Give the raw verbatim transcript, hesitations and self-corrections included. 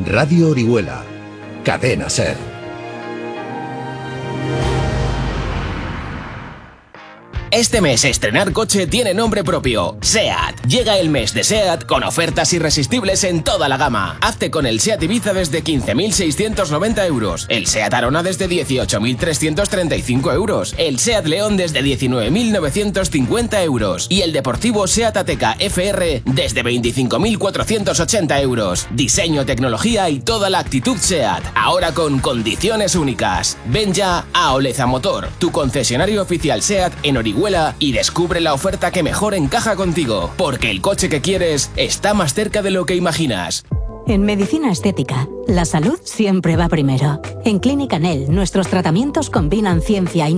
Radio Orihuela. Cadena SER. Este mes estrenar coche tiene nombre propio, SEAT. Llega el mes de SEAT con ofertas irresistibles en toda la gama. Hazte con el SEAT Ibiza desde quince mil seiscientos noventa euros, el SEAT Arona desde dieciocho mil trescientos treinta y cinco euros, el SEAT León desde diecinueve mil novecientos cincuenta euros y el deportivo SEAT Ateca F R desde veinticinco mil cuatrocientos ochenta euros. Diseño, tecnología y toda la actitud SEAT, ahora con condiciones únicas. Ven ya a Oleza Motor, tu concesionario oficial SEAT en Orihuela, y descubre la oferta que mejor encaja contigo, porque el coche que quieres está más cerca de lo que imaginas. En Medicina Estética, la salud siempre va primero. En Clínica N E L, nuestros tratamientos combinan ciencia y